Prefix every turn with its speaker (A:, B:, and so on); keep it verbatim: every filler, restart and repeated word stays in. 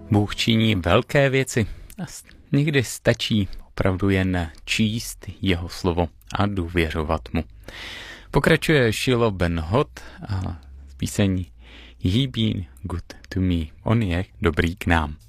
A: Bůh činí velké věci. Někdy stačí opravdu jen číst jeho slovo a důvěřovat mu. Pokračuje Shiloh Ben Hod a píseň He been good to me. On je dobrý k nám.